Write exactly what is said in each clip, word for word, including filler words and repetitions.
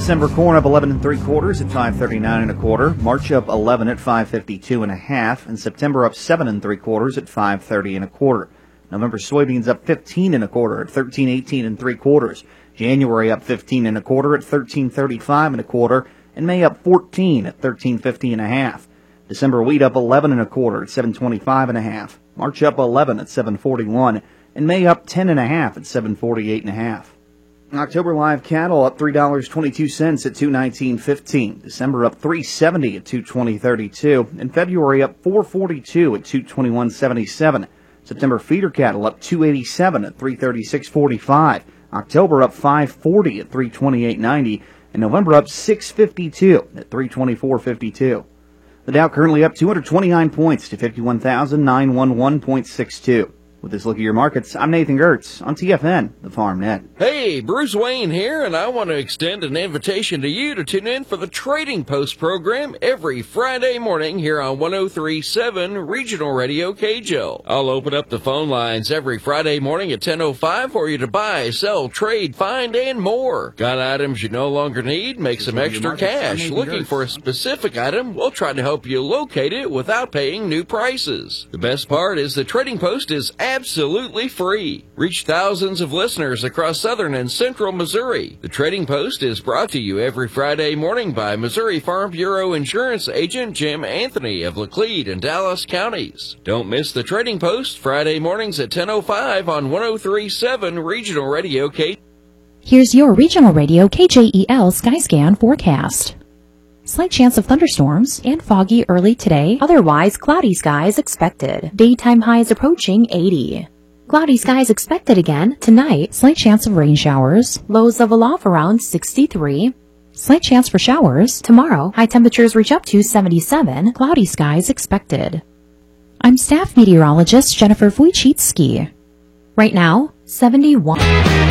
December corn up eleven and three quarters at five thirty-nine and a quarter. March up eleven at five fifty-two and a half. And September up seven and three quarters at five thirty and a quarter. November soybeans up fifteen and a quarter at thirteen eighteen and three quarters. January up fifteen and a quarter at thirteen thirty-five and a quarter. And May up fourteen at thirteen fifty and a half. December wheat up eleven and a quarter at seven twenty-five and a half. March up eleven at seven forty-one. And May up ten and a half at seven forty-eight and a half. October live cattle up three dollars and twenty-two cents at two nineteen fifteen. December up three seventy at two twenty thirty-two. And February up four forty-two at two twenty-one seventy-seven. September feeder cattle up two eighty-seven at three thirty-six forty-five. October up five forty at three twenty-eight ninety. And November up six fifty-two at three twenty-four fifty-two. The Dow currently up two hundred twenty-nine points to fifty-one thousand nine hundred eleven point six two. With this look at your markets, I'm Nathan Gertz on T F N, the Farm Net. Hey, Bruce Wayne here, and I want to extend an invitation to you to tune in for the Trading Post program every Friday morning here on one oh three point seven Regional Radio K J O. I'll open up the phone lines every Friday morning at ten oh five for you to buy, sell, trade, find, and more. Got items you no longer need? Make some extra cash. Looking for a specific item? We'll try to help you locate it without paying new prices. The best part is the Trading Post is absolutely free. Reach thousands of listeners across southern and central Missouri. The Trading Post is brought to you every Friday morning by Missouri Farm Bureau Insurance Agent Jim Anthony of Laclede and Dallas counties. Don't miss the Trading Post Friday mornings at ten oh five on one oh three point seven Regional Radio K. Here's your Regional Radio K J E L Skyscan forecast. Slight chance of thunderstorms and foggy early today. Otherwise, cloudy skies expected. Daytime highs approaching eighty. Cloudy skies expected again tonight. Slight chance of rain showers. Lows level off around sixty-three. Slight chance for showers. Tomorrow, high temperatures reach up to seventy-seven. Cloudy skies expected. I'm staff meteorologist Jennifer Wojcicki. Right now, seventy-one.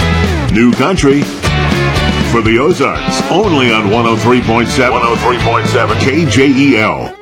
New country for the Ozarks, only on one oh three point seven. one oh three point seven K J E L.